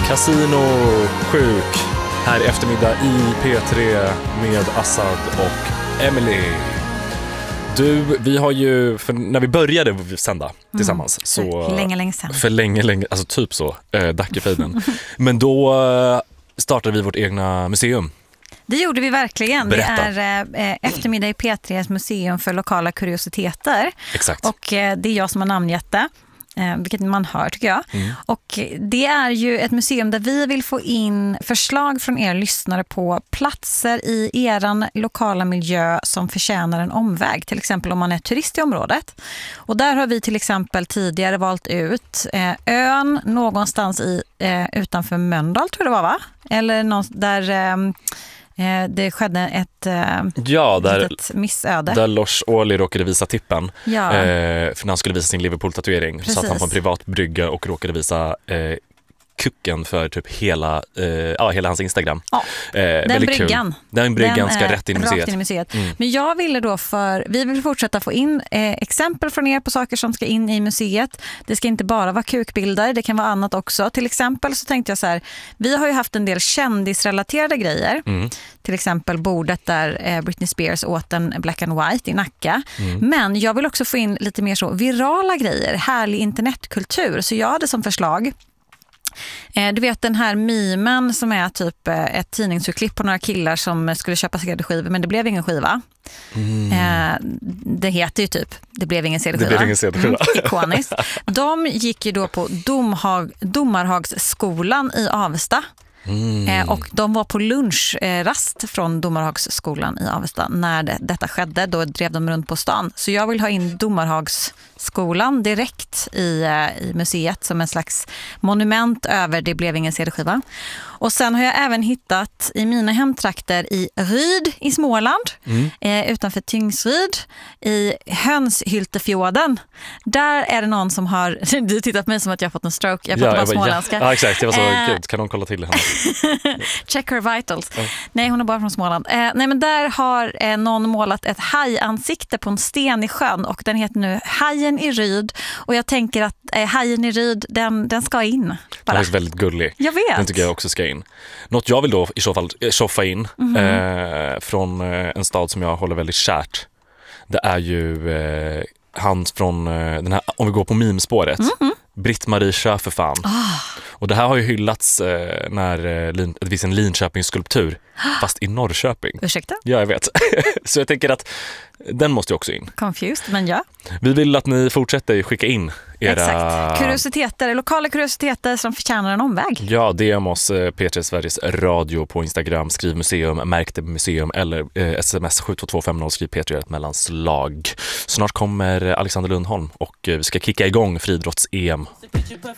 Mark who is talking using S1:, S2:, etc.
S1: Casino Sjuk här i eftermiddag i P3 med Assad och Emily. Du, vi har ju, när vi började sända tillsammans så
S2: länge sedan.
S1: För länge, alltså typ så, Dackefejden. Men då startade vi vårt egna museum.
S2: Det gjorde vi verkligen.
S1: Berätta.
S2: Det är eftermiddag i P3s museum för lokala kuriositeter.
S1: Exakt.
S2: Och det är jag som har namngett det. Vilket man hör tycker jag. Och det är ju ett museum där vi vill få in förslag från er lyssnare på platser i eran lokala miljö som förtjänar en omväg. Till exempel om man är turist i området. Och där har vi till exempel tidigare valt ut ön någonstans utanför Mölndal tror jag det var, va? Eller där det skedde ett litet missöde.
S1: Där Lars Ohly råkade visa tippen.
S2: Ja.
S1: För när han skulle visa sin Liverpool-tatuering. Så satt han på en privat brygga och råkade visa kucken för typ hela hans Instagram.
S2: Ja, den bryggan.
S1: Den bryggan ska rätt in i
S2: museet. Men jag ville då vi vill fortsätta få in exempel från er på saker som ska in i museet. Det ska inte bara vara kukbilder, det kan vara annat också. Till exempel så tänkte jag så här, vi har ju haft en del kändisrelaterade grejer. Till exempel bordet där Britney Spears åt en black and white i Nacka. Men jag vill också få in lite mer så virala grejer, härlig internetkultur. Så jag hade som förslag, du vet den här memen som är typ ett tidningsurklipp på några killar som skulle köpa CD-skivor men det blev ingen skiva. Det heter ju typ det blev ingen CD-skiva. Ikoniskt. De gick ju då på Domarhagsskolan i Avesta. Och de var på lunchrast från Domarhagsskolan i Avesta när detta skedde. Då drev de runt på stan. Så jag vill ha in Domarhagsskolan direkt i museet som en slags monument över det blev ingen CD-skiva. Och sen har jag även hittat i mina hemtrakter i Ryd i Småland, utanför Tingsryd, i Hönshyltefjorden. Där är det någon som har, du tittat på mig som att jag har fått en stroke, jag pratar bara småländska.
S1: Ja, exakt, jag var så, gud, kan någon kolla till henne?
S2: Check her vitals. Nej, hon är bara från Småland. Nej, men där har någon målat ett hajansikte på en sten i sjön och den heter nu Hajen i Ryd. Och jag tänker att Hajen i Ryd, den ska in. Bara.
S1: Den är väldigt gullig.
S2: Jag vet.
S1: Den tycker jag också ska in. Något jag vill då i så fall tjoffa in från en stad som jag håller väldigt kärt. Det är ju han från den här, om vi går på mimspåret. Britt-Marie Schö för fan. Och det här har ju hyllats när det finns en Linköpingsskulptur fast i Norrköping.
S2: Ursäkta?
S1: Ja, jag vet. Så jag tänker att den måste ju också in.
S2: Confused, men ja.
S1: Vi vill att ni fortsätter skicka in era...
S2: Exakt. Kuriositeter, lokala kuriositeter som förtjänar en omväg.
S1: Ja, DM oss P3 Sveriges Radio på Instagram, skriv museum, märk det museum eller sms 72250, skriv P3 mellanslag. Snart kommer Alexander Lundholm och vi ska kicka igång friidrotts-EM.